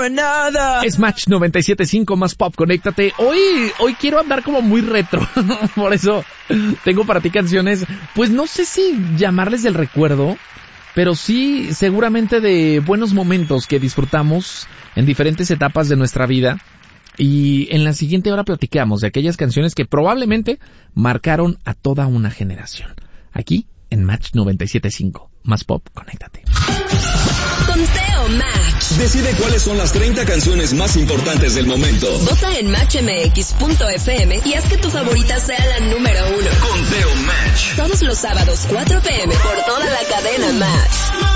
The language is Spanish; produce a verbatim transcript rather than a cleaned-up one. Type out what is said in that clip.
another. Es Match noventa y siete punto cinco más pop, conéctate. Hoy, hoy quiero andar como muy retro. Por eso tengo para ti canciones, pues no sé si llamarles del recuerdo, pero sí seguramente de buenos momentos que disfrutamos en diferentes etapas de nuestra vida. Y en la siguiente hora platicamos de aquellas canciones que probablemente marcaron a toda una generación. Aquí en Match noventa y siete punto cinco. Más pop, conéctate. Conteo Match. Decide cuáles son las treinta canciones más importantes del momento. Vota en match m x punto f m y haz que tu favorita sea la número uno. Conteo Match. Todos los sábados, cuatro p m por toda la cadena Match.